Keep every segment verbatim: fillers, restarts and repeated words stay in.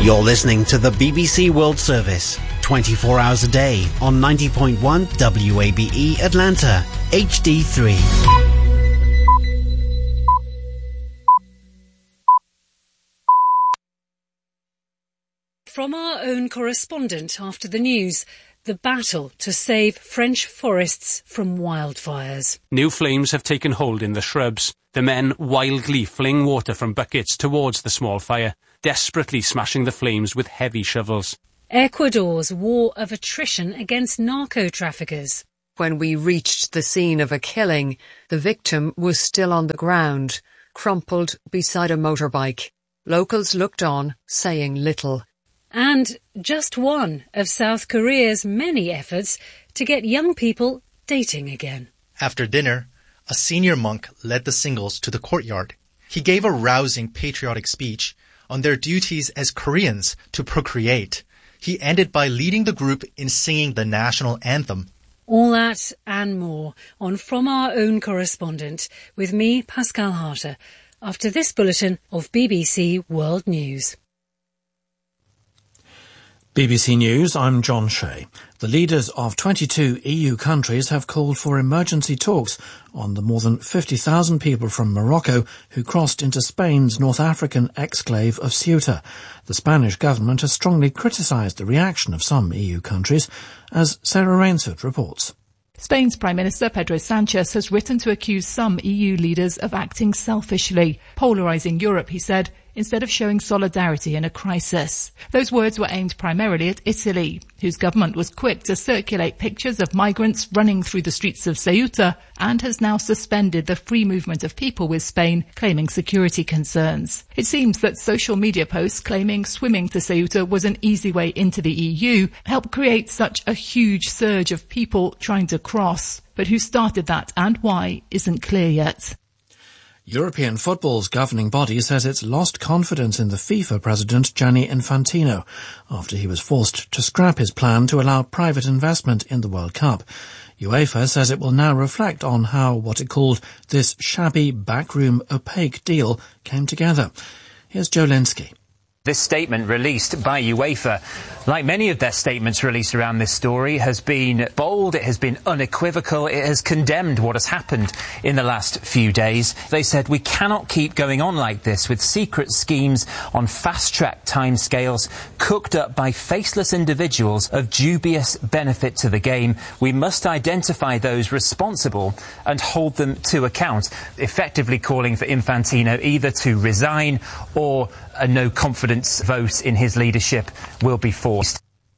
You're listening to the B B C World Service, twenty-four hours a day on ninety point one W A B E Atlanta, H D three. From our own correspondent after the news, the battle to save French forests from wildfires. New flames have taken hold in the shrubs. The men wildly fling water from buckets towards the small fire, desperately smashing the flames with heavy shovels. Ecuador's war of attrition against narco-traffickers. When we reached the scene of a killing, the victim was still on the ground, crumpled beside a motorbike. Locals looked on, saying little. And just one of South Korea's many efforts to get young people dating again. After dinner, a senior monk led the singles to the courtyard. He gave a rousing patriotic speech on their duties as Koreans to procreate. He ended by leading the group in singing the national anthem. All that and more on From Our Own Correspondent with me, Pascal Harter, after this bulletin of B B C World News. B B C News, I'm John Shea. The leaders of twenty-two E U countries have called for emergency talks on the more than fifty thousand people from Morocco who crossed into Spain's North African exclave of Ceuta. The Spanish government has strongly criticised the reaction of some E U countries, as Sarah Rainsford reports. Spain's Prime Minister Pedro Sanchez has written to accuse some E U leaders of acting selfishly, polarising Europe, he said, instead of showing solidarity in a crisis. Those words were aimed primarily at Italy, whose government was quick to circulate pictures of migrants running through the streets of Ceuta and has now suspended the free movement of people with Spain, claiming security concerns. It seems that social media posts claiming swimming to Ceuta was an easy way into the E U helped create such a huge surge of people trying to cross. But who started that and why isn't clear yet. European football's governing body says it's lost confidence in the FIFA president Gianni Infantino after he was forced to scrap his plan to allow private investment in the World Cup. UEFA says it will now reflect on how what it called this shabby, backroom, opaque deal came together. Here's Joe Linsky. This statement released by UEFA, like many of their statements released around this story, has been bold, it has been unequivocal, it has condemned what has happened in the last few days. They said we cannot keep going on like this with secret schemes on fast-track timescales cooked up by faceless individuals of dubious benefit to the game. We must identify those responsible and hold them to account, effectively calling for Infantino either to resign or a no-confidence vote in his leadership will be forced.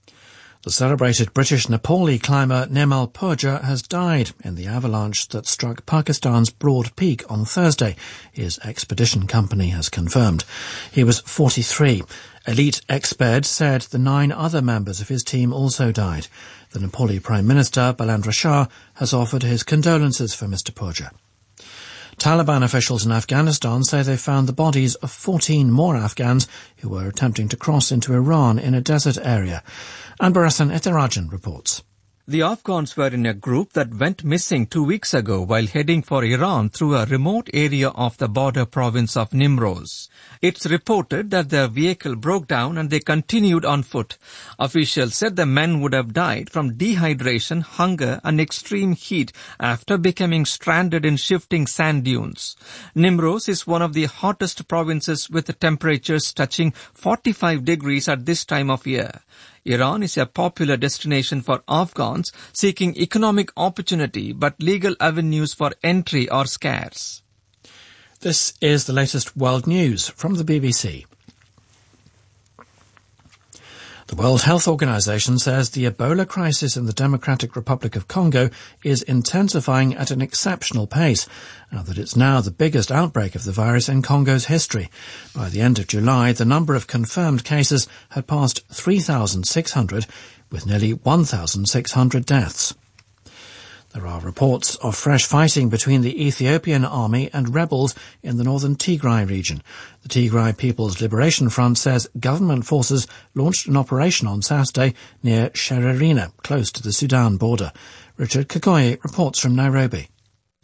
The celebrated British Nepali climber Nimal Purja has died in the avalanche that struck Pakistan's Broad Peak on Thursday, his expedition company has confirmed. He was forty-three. Elite Exped said the nine other members of his team also died. The Nepali Prime Minister, Balendra Shah, has offered his condolences for Mister Purja. Taliban officials in Afghanistan say they found the bodies of fourteen more Afghans who were attempting to cross into Iran in a desert area. Anbarasan Ethirajan reports. The Afghans were in a group that went missing two weeks ago while heading for Iran through a remote area of the border province of Nimroz. It's reported that their vehicle broke down and they continued on foot. Officials said the men would have died from dehydration, hunger and extreme heat after becoming stranded in shifting sand dunes. Nimroz is one of the hottest provinces with temperatures touching forty-five degrees at this time of year. Iran is a popular destination for Afghans seeking economic opportunity, but legal avenues for entry are scarce. This is the latest world news from the B B C. The World Health Organization says the Ebola crisis in the Democratic Republic of Congo is intensifying at an exceptional pace, now that it's now the biggest outbreak of the virus in Congo's history. By the end of July, the number of confirmed cases had passed three thousand six hundred, with nearly one thousand six hundred deaths. There are reports of fresh fighting between the Ethiopian army and rebels in the northern Tigray region. The Tigray People's Liberation Front says government forces launched an operation on Saturday near Shererina, close to the Sudan border. Richard Kakoye reports from Nairobi.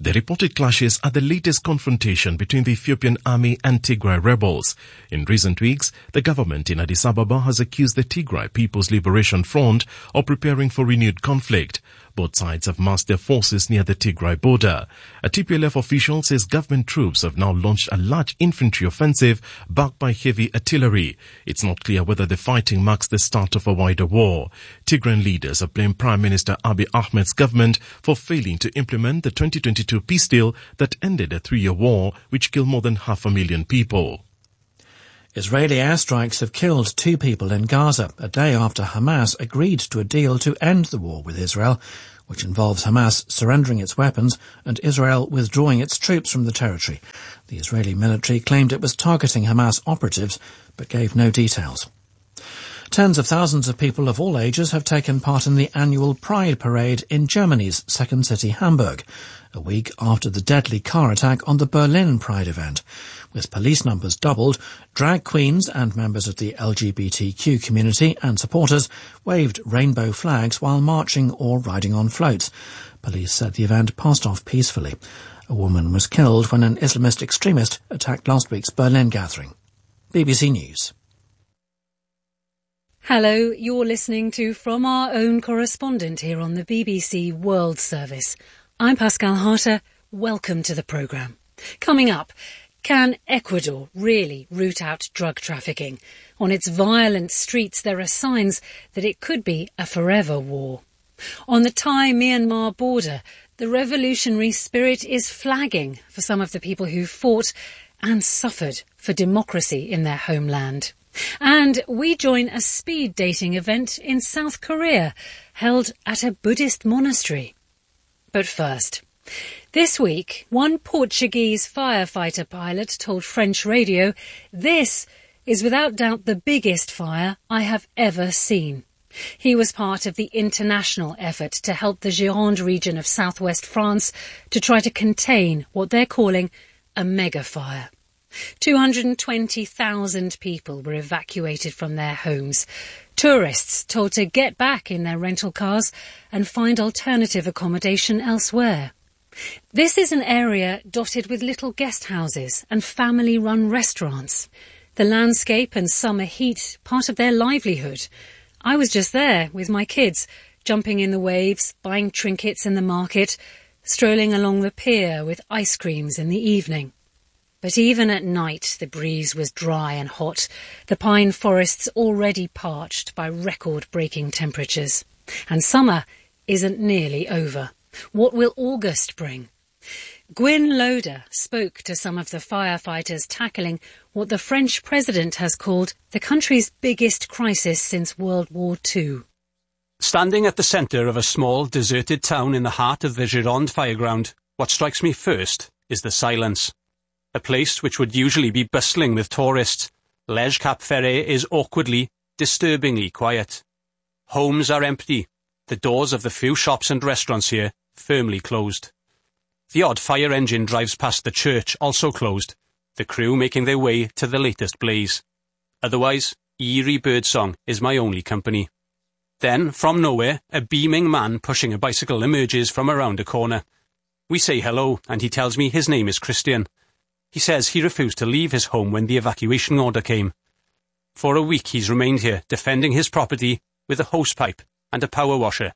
The reported clashes are the latest confrontation between the Ethiopian army and Tigray rebels. In recent weeks, the government in Addis Ababa has accused the Tigray People's Liberation Front of preparing for renewed conflict. Both sides have massed their forces near the Tigray border. A T P L F official says government troops have now launched a large infantry offensive backed by heavy artillery. It's not clear whether the fighting marks the start of a wider war. Tigrayan leaders have blamed Prime Minister Abiy Ahmed's government for failing to implement the twenty twenty-two peace deal that ended a three-year war which killed more than half a million people. Israeli airstrikes have killed two people in Gaza, a day after Hamas agreed to a deal to end the war with Israel, which involves Hamas surrendering its weapons and Israel withdrawing its troops from the territory. The Israeli military claimed it was targeting Hamas operatives, but gave no details. Tens of thousands of people of all ages have taken part in the annual Pride Parade in Germany's second city, Hamburg, a week after the deadly car attack on the Berlin Pride event. With police numbers doubled, drag queens and members of the L G B T Q community and supporters waved rainbow flags while marching or riding on floats. Police said the event passed off peacefully. A woman was killed when an Islamist extremist attacked last week's Berlin gathering. B B C News. Hello, you're listening to From Our Own Correspondent here on the B B C World Service. I'm Pascal Harter. Welcome to the programme. Coming up, can Ecuador really root out drug trafficking? On its violent streets, there are signs that it could be a forever war. On the Thai-Myanmar border, the revolutionary spirit is flagging for some of the people who fought and suffered for democracy in their homeland. And we join a speed dating event in South Korea, held at a Buddhist monastery. But first, this week, one Portuguese firefighter pilot told French radio, "This is without doubt the biggest fire I have ever seen." He was part of the international effort to help the Gironde region of southwest France to try to contain what they're calling a mega fire. two hundred twenty thousand people were evacuated from their homes. Tourists told to get back in their rental cars and find alternative accommodation elsewhere. This is an area dotted with little guest houses and family-run restaurants. The landscape and summer heat, part of their livelihood. I was just there with my kids, jumping in the waves, buying trinkets in the market, strolling along the pier with ice creams in the evening. But even at night, the breeze was dry and hot, the pine forests already parched by record-breaking temperatures. And summer isn't nearly over. What will August bring? Gwyn Loder spoke to some of the firefighters tackling what the French president has called the country's biggest crisis since World War Two. Standing at the centre of a small, deserted town in the heart of the Gironde fireground, what strikes me first is the silence. A place which would usually be bustling with tourists, Les Cap Ferret is awkwardly, disturbingly quiet. Homes are empty, the doors of the few shops and restaurants here firmly closed. The odd fire engine drives past the church, also closed, the crew making their way to the latest blaze. Otherwise, eerie birdsong is my only company. Then, from nowhere, a beaming man pushing a bicycle emerges from around a corner. We say hello, and he tells me his name is Christian. He says he refused to leave his home when the evacuation order came. For a week he's remained here, defending his property with a hosepipe and a power washer.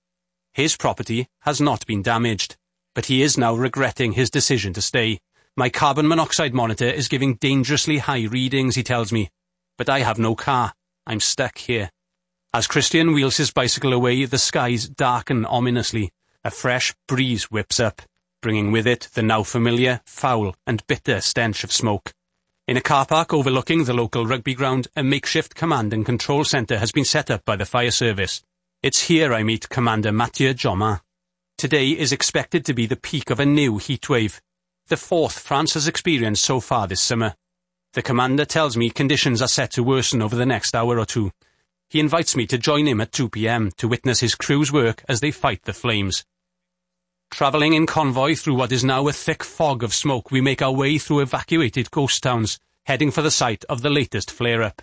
His property has not been damaged, but he is now regretting his decision to stay. My carbon monoxide monitor is giving dangerously high readings, he tells me. But I have no car. I'm stuck here. As Christian wheels his bicycle away, the skies darken ominously. A fresh breeze whips up, bringing with it the now familiar, foul and bitter stench of smoke. In a car park overlooking the local rugby ground, a makeshift command and control centre has been set up by the fire service. It's here I meet Commander Mathieu Joma. Today is expected to be the peak of a new heatwave, the fourth France has experienced so far this summer. The commander tells me conditions are set to worsen over the next hour or two. He invites me to join him at two p m to witness his crew's work as they fight the flames. Travelling in convoy through what is now a thick fog of smoke, we make our way through evacuated ghost towns, heading for the site of the latest flare-up.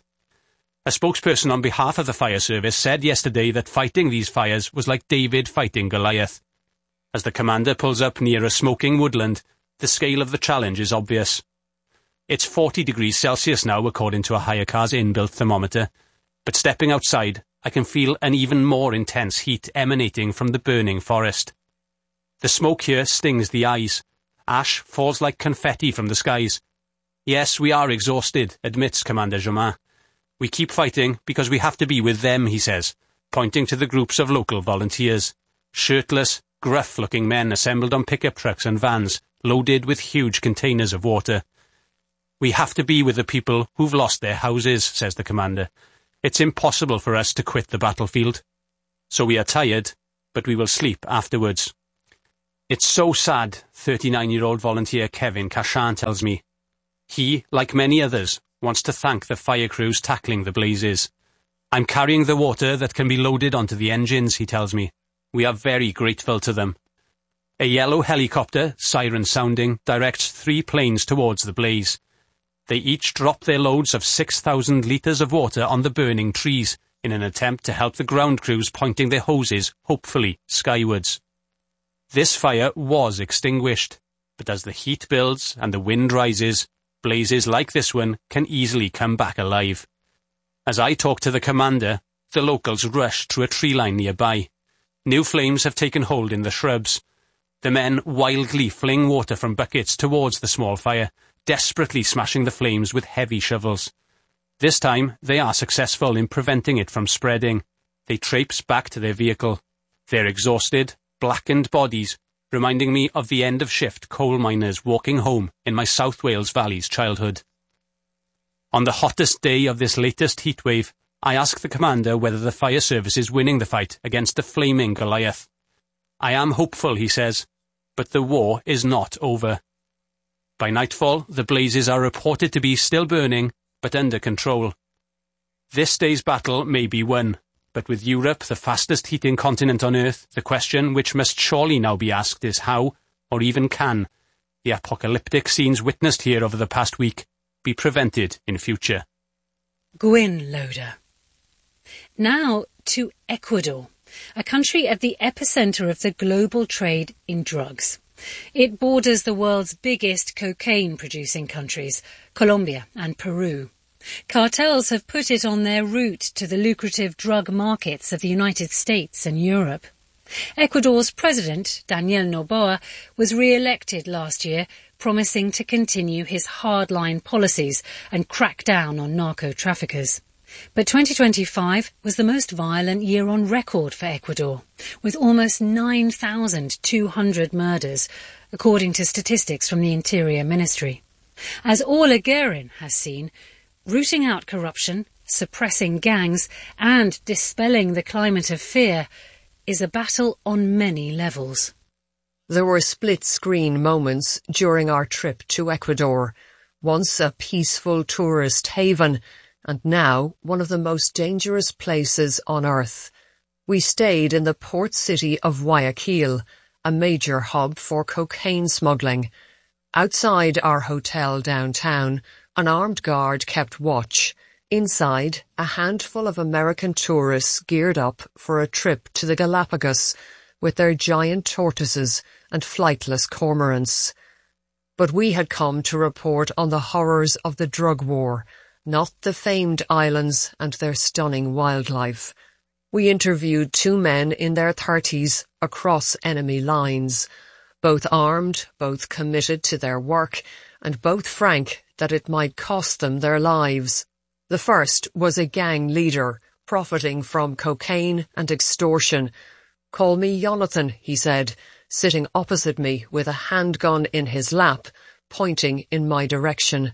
A spokesperson on behalf of the fire service said yesterday that fighting these fires was like David fighting Goliath. As the commander pulls up near a smoking woodland, the scale of the challenge is obvious. It's forty degrees Celsius now, according to a hire car's inbuilt thermometer, but stepping outside, I can feel an even more intense heat emanating from the burning forest. The smoke here stings the eyes. Ash falls like confetti from the skies. Yes, we are exhausted, admits Commander Germain. We keep fighting because we have to be with them, he says, pointing to the groups of local volunteers. Shirtless, gruff-looking men assembled on pickup trucks and vans, loaded with huge containers of water. We have to be with the people who've lost their houses, says the commander. It's impossible for us to quit the battlefield. So we are tired, but we will sleep afterwards. It's so sad, thirty-nine-year-old volunteer Kevin Cachan tells me. He, like many others, wants to thank the fire crews tackling the blazes. I'm carrying the water that can be loaded onto the engines, he tells me. We are very grateful to them. A yellow helicopter, siren sounding, directs three planes towards the blaze. They each drop their loads of six thousand litres of water on the burning trees in an attempt to help the ground crews pointing their hoses, hopefully, skywards. This fire was extinguished, but as the heat builds and the wind rises, blazes like this one can easily come back alive. As I talk to the commander, the locals rush to a tree line nearby. New flames have taken hold in the shrubs. The men wildly fling water from buckets towards the small fire, desperately smashing the flames with heavy shovels. This time, they are successful in preventing it from spreading. They traipse back to their vehicle. Their exhausted, blackened bodies, reminding me of the end-of-shift coal miners walking home in my South Wales Valley's childhood. On the hottest day of this latest heatwave, I ask the commander whether the fire service is winning the fight against the flaming Goliath. I am hopeful, he says, but the war is not over. By nightfall, the blazes are reported to be still burning, but under control. This day's battle may be won, but with Europe the fastest heating continent on Earth, the question which must surely now be asked is how, or even can, the apocalyptic scenes witnessed here over the past week be prevented in future. Gwyn Loader. Now to Ecuador, a country at the epicentre of the global trade in drugs. It borders the world's biggest cocaine-producing countries, Colombia and Peru. Cartels have put it on their route to the lucrative drug markets of the United States and Europe. Ecuador's president, Daniel Noboa, was re-elected last year, promising to continue his hardline policies and crack down on narco-traffickers. But twenty twenty-five was the most violent year on record for Ecuador, with almost nine thousand two hundred murders, according to statistics from the Interior Ministry. As Orla Guerin has seen, rooting out corruption, suppressing gangs, and dispelling the climate of fear is a battle on many levels. There were split-screen moments during our trip to Ecuador, once a peaceful tourist haven, and now one of the most dangerous places on earth. We stayed in the port city of Guayaquil, a major hub for cocaine smuggling. Outside our hotel downtown, an armed guard kept watch. Inside, a handful of American tourists geared up for a trip to the Galapagos with their giant tortoises and flightless cormorants. But we had come to report on the horrors of the drug war, not the famed islands and their stunning wildlife. We interviewed two men in their thirties across enemy lines, both armed, both committed to their work, and both frank that it might cost them their lives. The first was a gang leader, profiting from cocaine and extortion. "Call me Jonathan," he said, sitting opposite me with a handgun in his lap, pointing in my direction.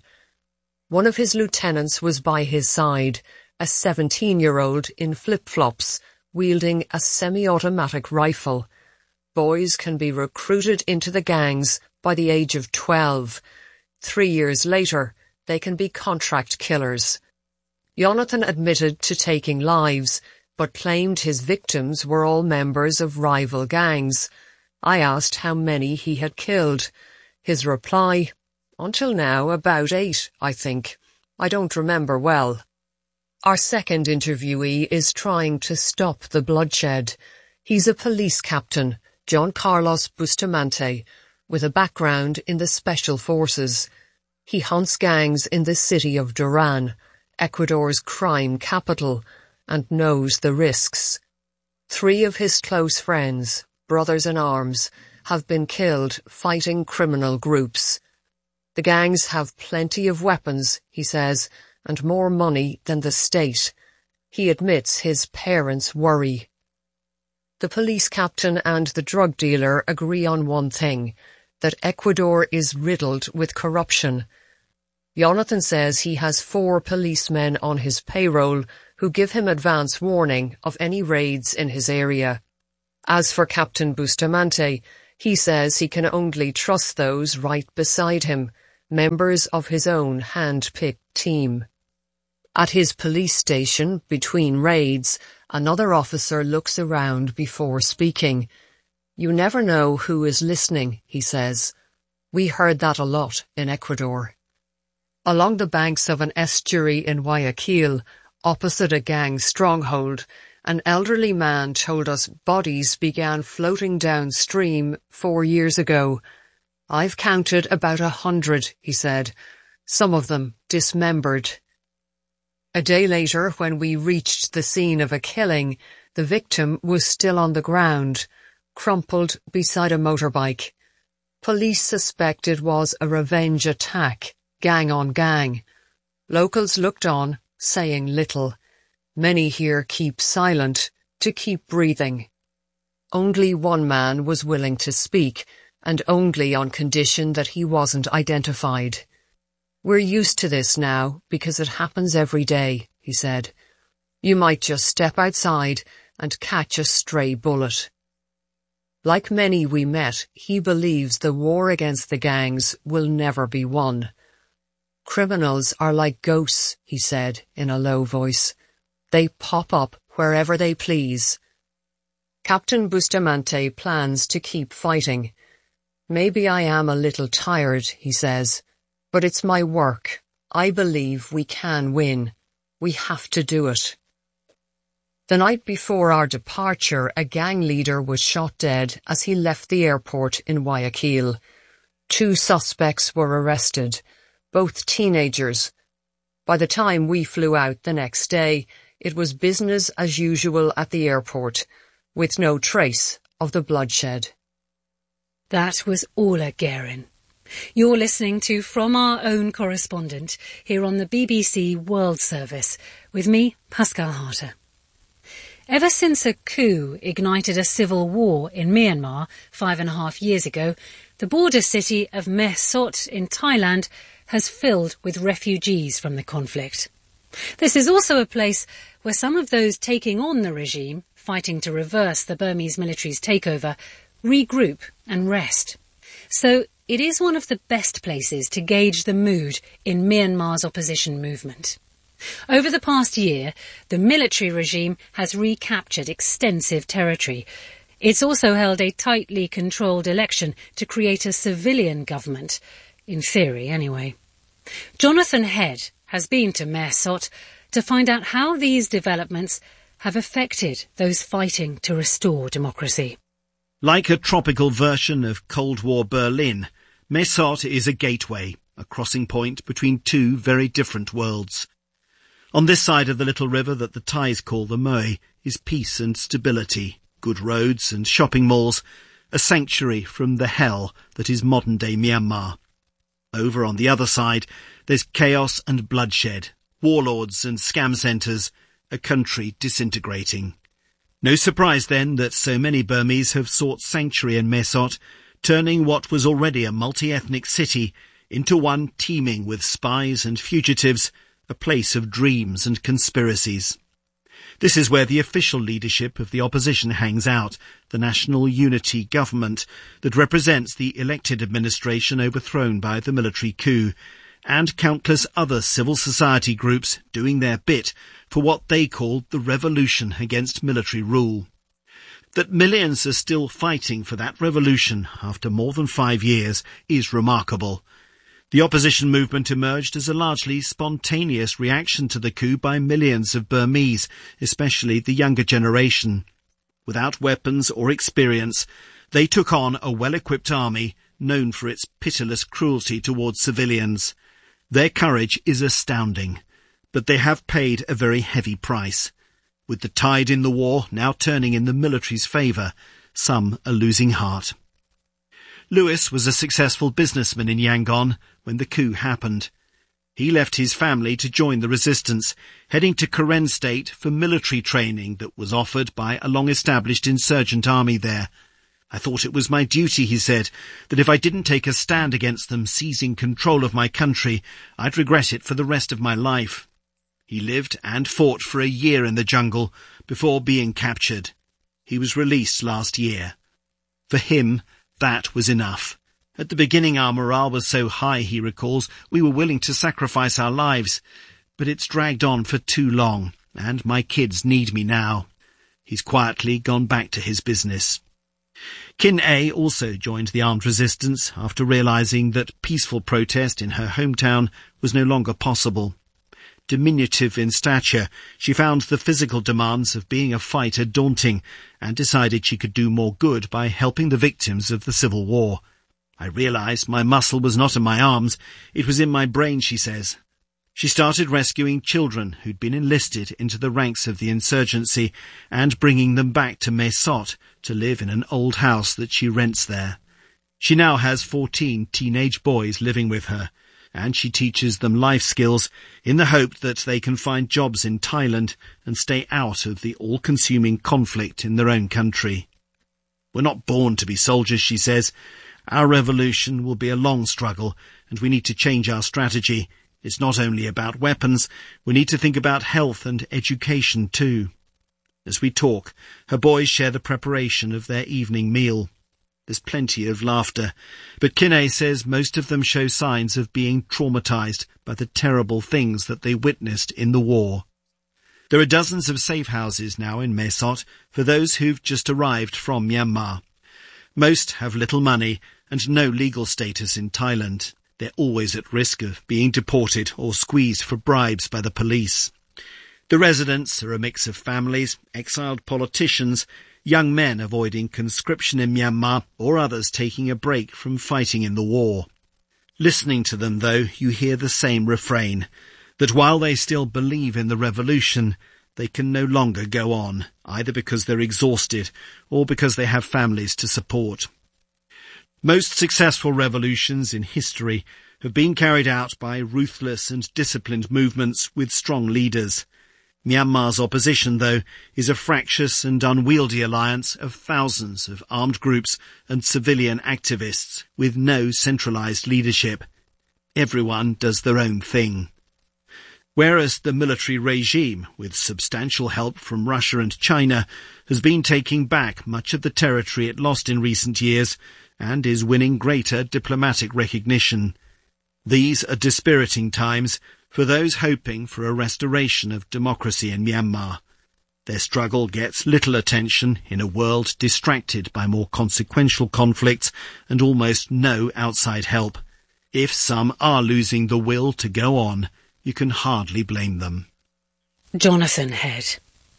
One of his lieutenants was by his side, a seventeen-year-old in flip-flops, wielding a semi-automatic rifle. Boys can be recruited into the gangs by the age of twelve. Three years later, they can be contract killers. Jonathan admitted to taking lives, but claimed his victims were all members of rival gangs. I asked how many he had killed. His reply, "Until now, about eight, I think. I don't remember well." Our second interviewee is trying to stop the bloodshed. He's a police captain, John Carlos Bustamante, with a background in the Special Forces. He hunts gangs in the city of Duran, Ecuador's crime capital, and knows the risks. Three of his close friends, brothers in arms, have been killed fighting criminal groups. The gangs have plenty of weapons, he says, and more money than the state. He admits his parents worry. The police captain and the drug dealer agree on one thing, that Ecuador is riddled with corruption. Jonathan says he has four policemen on his payroll who give him advance warning of any raids in his area. As for Captain Bustamante, he says he can only trust those right beside him, members of his own hand-picked team. At his police station, between raids, another officer looks around before speaking. You never know who is listening, he says. We heard that a lot in Ecuador. Along the banks of an estuary in Guayaquil, opposite a gang stronghold, an elderly man told us bodies began floating downstream four years ago. I've counted about a hundred, he said, some of them dismembered. A day later, when we reached the scene of a killing, the victim was still on the ground, crumpled beside a motorbike. Police suspect it was a revenge attack, gang on gang. Locals looked on, saying little. Many here keep silent, to keep breathing. Only one man was willing to speak, and only on condition that he wasn't identified. We're used to this now, because it happens every day, he said. You might just step outside and catch a stray bullet. Like many we met, he believes the war against the gangs will never be won. Criminals are like ghosts, he said in a low voice. They pop up wherever they please. Captain Bustamante plans to keep fighting. Maybe I am a little tired, he says, but it's my work. I believe we can win. We have to do it. The night before our departure, a gang leader was shot dead as he left the airport in Guayaquil. Two suspects were arrested, both teenagers. By the time we flew out the next day, it was business as usual at the airport, with no trace of the bloodshed. That was Orla Guerin. You're listening to From Our Own Correspondent here on the B B C World Service, with me, Pascal Harter. Ever since a coup ignited a civil war in Myanmar five and a half years ago, the border city of Mae Sot in Thailand has filled with refugees from the conflict. This is also a place where some of those taking on the regime, fighting to reverse the Burmese military's takeover, regroup and rest. So it is one of the best places to gauge the mood in Myanmar's opposition movement. Over the past year, the military regime has recaptured extensive territory. It's also held a tightly controlled election to create a civilian government, in theory anyway. Jonathan Head has been to Mae Sot to find out how these developments have affected those fighting to restore democracy. Like a tropical version of Cold War Berlin, Mae Sot is a gateway, a crossing point between two very different worlds. On this side of the little river that the Thais call the Moe is peace and stability, good roads and shopping malls, a sanctuary from the hell that is modern-day Myanmar. Over on the other side, there's chaos and bloodshed, warlords and scam centres, a country disintegrating. No surprise then that so many Burmese have sought sanctuary in Mae Sot, turning what was already a multi-ethnic city into one teeming with spies and fugitives, a place of dreams and conspiracies. This is where the official leadership of the opposition hangs out, the National Unity Government that represents the elected administration overthrown by the military coup, and countless other civil society groups doing their bit for what they call the revolution against military rule. That millions are still fighting for that revolution after more than five years is remarkable. The opposition movement emerged as a largely spontaneous reaction to the coup by millions of Burmese, especially the younger generation. Without weapons or experience, They took on a well-equipped army known for its pitiless cruelty towards civilians. Their courage is astounding, but they have paid a very heavy price. With the tide in the war now turning in the military's favour, some are losing heart. Lewis was a successful businessman in Yangon when the coup happened. He left his family to join the resistance, heading to Karen State for military training that was offered by a long-established insurgent army there. I thought it was my duty, he said, that if I didn't take a stand against them seizing control of my country, I'd regret it for the rest of my life. He lived and fought for a year in the jungle before being captured. He was released last year. For him, that was enough. At the beginning our morale was so high, he recalls, we were willing to sacrifice our lives. But it's dragged on for too long, and my kids need me now. He's quietly gone back to his business. Kin A also joined the armed resistance after realising that peaceful protest in her hometown was no longer possible. Diminutive in stature, she found the physical demands of being a fighter daunting and decided she could do more good by helping the victims of the Civil War. I realised my muscle was not in my arms, it was in my brain, she says. She started rescuing children who'd been enlisted into the ranks of the insurgency and bringing them back to Mesot to live in an old house that she rents there. She now has fourteen teenage boys living with her, and she teaches them life skills in the hope that they can find jobs in Thailand and stay out of the all-consuming conflict in their own country. We're not born to be soldiers, she says. Our revolution will be a long struggle, and we need to change our strategy. It's not only about weapons, we need to think about health and education too. As we talk, her boys share the preparation of their evening meal. There's plenty of laughter, but Kinney says most of them show signs of being traumatised by the terrible things that they witnessed in the war. There are dozens of safe houses now in Mesot for those who've just arrived from Myanmar. Most have little money and no legal status in Thailand. They're always at risk of being deported or squeezed for bribes by the police. The residents are a mix of families, exiled politicians, young men avoiding conscription in Myanmar, or others taking a break from fighting in the war. Listening to them, though, you hear the same refrain, that while they still believe in the revolution, they can no longer go on, either because they're exhausted or because they have families to support. Most successful revolutions in history have been carried out by ruthless and disciplined movements with strong leaders. Myanmar's opposition, though, is a fractious and unwieldy alliance of thousands of armed groups and civilian activists with no centralised leadership. Everyone does their own thing. Whereas the military regime, with substantial help from Russia and China, has been taking back much of the territory it lost in recent years and is winning greater diplomatic recognition. These are dispiriting times for those hoping for a restoration of democracy in Myanmar. Their struggle gets little attention in a world distracted by more consequential conflicts and almost no outside help. If some are losing the will to go on, you can hardly blame them. Jonathan Head.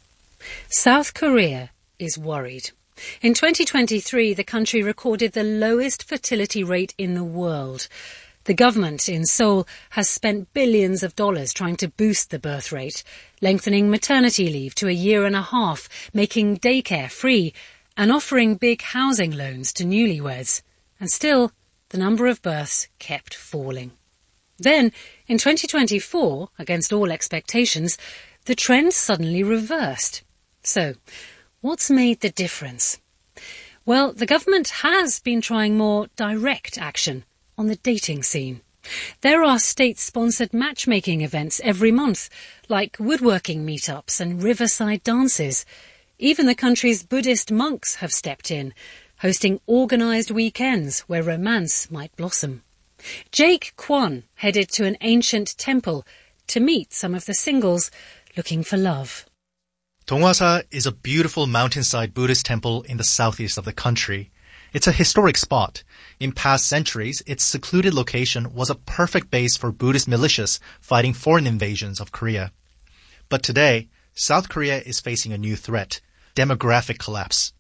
South Korea is worried. In twenty twenty-three, the country recorded the lowest fertility rate in the world. The government in Seoul has spent billions of dollars trying to boost the birth rate, lengthening maternity leave to a year and a half, making daycare free, and offering big housing loans to newlyweds. And still, the number of births kept falling. Then, in twenty twenty-four, against all expectations, the trend suddenly reversed. So, what's made the difference? Well, the government has been trying more direct action on the dating scene. There are state-sponsored matchmaking events every month, like woodworking meetups and riverside dances. Even the country's Buddhist monks have stepped in, hosting organised weekends where romance might blossom. Jake Kwon headed to an ancient temple to meet some of the singles looking for love. Donghwasa is a beautiful mountainside Buddhist temple in the southeast of the country. It's a historic spot. In past centuries, its secluded location was a perfect base for Buddhist militias fighting foreign invasions of Korea. But today, South Korea is facing a new threat, demographic collapse.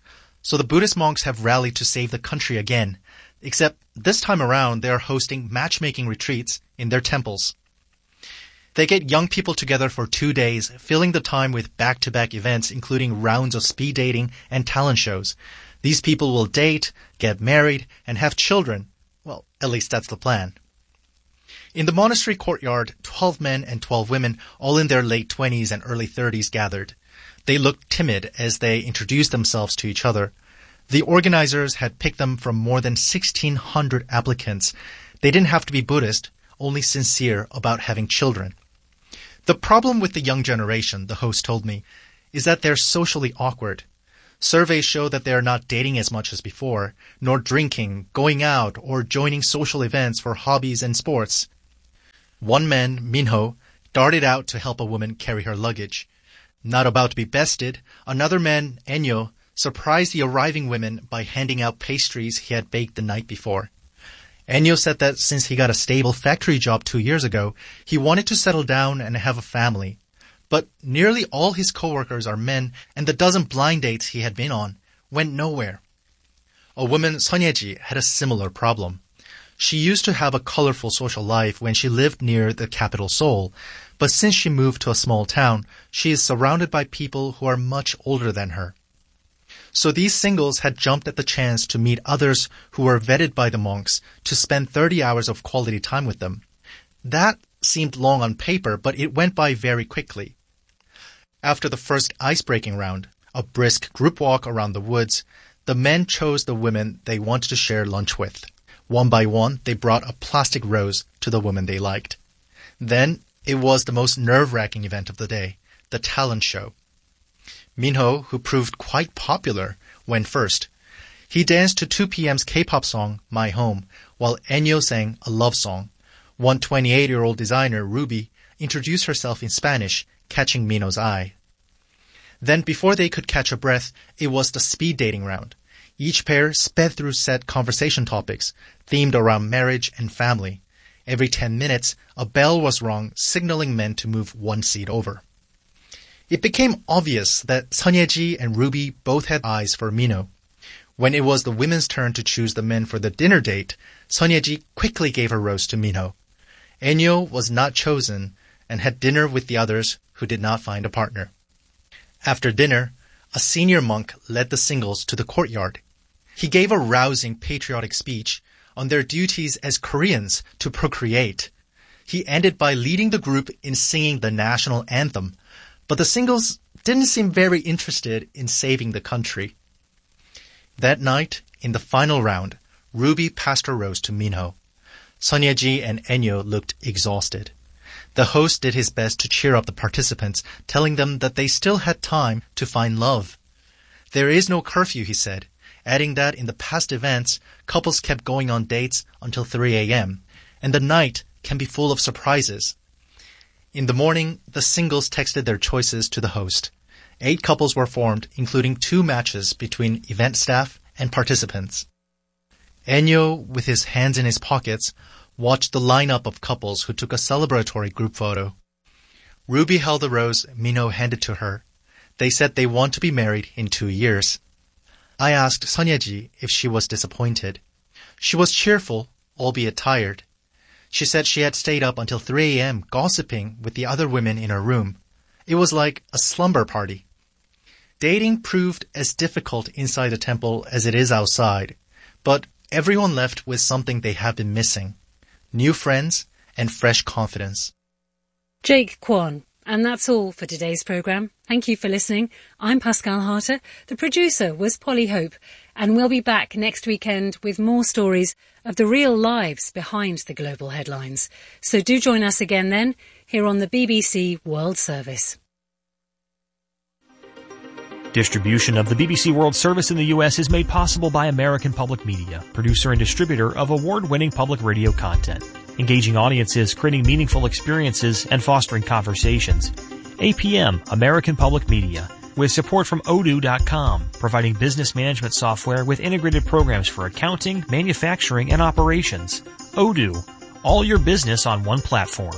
So the Buddhist monks have rallied to save the country again, except this time around they are hosting matchmaking retreats in their temples. They get young people together for two days, filling the time with back-to-back events including rounds of speed dating and talent shows. These people will date, get married, and have children. Well, at least that's the plan. In the monastery courtyard, twelve men and twelve women, all in their late twenties and early thirties, gathered. They looked timid as they introduced themselves to each other. The organizers had picked them from more than sixteen hundred applicants. They didn't have to be Buddhist, only sincere about having children. The problem with the young generation, the host told me, is that they're socially awkward. Surveys show that they are not dating as much as before, nor drinking, going out, or joining social events for hobbies and sports. One man, Minho, darted out to help a woman carry her luggage. Not about to be bested, another man, Enyo, surprised the arriving women by handing out pastries he had baked the night before. Enyo said that since he got a stable factory job two years ago, he wanted to settle down and have a family. But nearly all his coworkers are men, and the dozen blind dates he had been on went nowhere. A woman, Sonyeji, had a similar problem. She used to have a colorful social life when she lived near the capital Seoul, but since she moved to a small town, she is surrounded by people who are much older than her. So these singles had jumped at the chance to meet others who were vetted by the monks to spend thirty hours of quality time with them. That seemed long on paper, but it went by very quickly. After the first ice-breaking round, a brisk group walk around the woods, the men chose the women they wanted to share lunch with. One by one, they brought a plastic rose to the woman they liked. Then, it was the most nerve-wracking event of the day, the talent show. Minho, who proved quite popular, went first. He danced to two p m's K-pop song, My Home, while Enyo sang a love song. One twenty-eight-year-old designer, Ruby, introduced herself in Spanish, catching Minho's eye. Then, before they could catch a breath, it was the speed dating round. Each pair sped through set conversation topics, themed around marriage and family. Every ten minutes, a bell was rung, signaling men to move one seat over. It became obvious that Sonyeji and Ruby both had eyes for Minho. When it was the women's turn to choose the men for the dinner date, Sonyeji quickly gave her rose to Minho. Enyo was not chosen and had dinner with the others who did not find a partner. After dinner, a senior monk led the singles to the courtyard. He gave a rousing patriotic speech on their duties as Koreans to procreate. He ended by leading the group in singing the national anthem, but the singles didn't seem very interested in saving the country. That night, in the final round, Ruby passed her rose to Minho. Sonyeji and Enyo looked exhausted. The host did his best to cheer up the participants, telling them that they still had time to find love. There is no curfew, he said, adding that in the past events, couples kept going on dates until three a.m., and the night can be full of surprises. In the morning, the singles texted their choices to the host. Eight couples were formed, including two matches between event staff and participants. Enyo, with his hands in his pockets, watched the lineup of couples who took a celebratory group photo. Ruby held the rose Minho handed to her. They said they want to be married in two years. I asked Sonyeji if she was disappointed. She was cheerful, albeit tired. She said she had stayed up until three a.m. gossiping with the other women in her room. It was like a slumber party. Dating proved as difficult inside the temple as it is outside, but everyone left with something they have been missing: new friends and fresh confidence. Jake Kwon. And that's all for today's programme. Thank you for listening. I'm Pascal Harter. The producer was Polly Hope. And we'll be back next weekend with more stories of the real lives behind the global headlines. So do join us again then, here on the B B C World Service. Distribution of the B B C World Service in the U S is made possible by American Public Media, producer and distributor of award-winning public radio content. Engaging audiences, creating meaningful experiences, and fostering conversations. A P M, American Public Media, with support from odoo dot com, providing business management software with integrated programs for accounting, manufacturing, and operations. Odoo, all your business on one platform.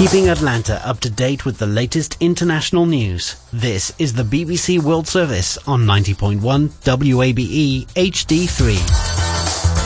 Keeping Atlanta up to date with the latest international news. This is the B B C World Service on ninety point one W A B E H D three.